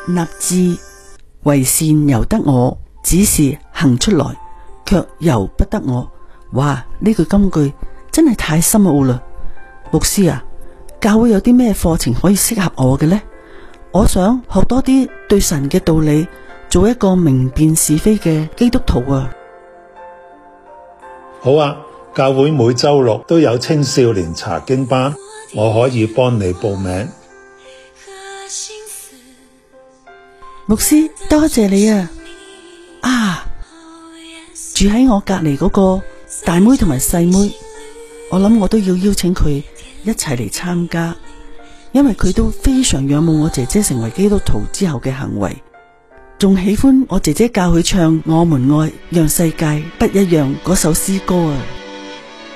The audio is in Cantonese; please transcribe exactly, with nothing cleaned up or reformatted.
立志為善由得我，只是行出來卻由不得我。哇！呢句金句真係太深奧啦。牧師啊，教會有啲咩課程可以適合我嘅呢？我想學多啲對神嘅道理，做一個明辨是非嘅基督徒啊。 好啊，教會每周六都有青少年查經班，我可以幫你報名。 牧師，多謝你啊！啊，住喺我隔籬嗰個大妹同埋細妹，我諗我都要邀請佢一齊嚟參加，因為佢都非常仰慕我姐姐成為基督徒之後嘅行為，仲喜歡我姐姐教佢唱《我們愛讓世界不一樣》嗰首詩歌啊！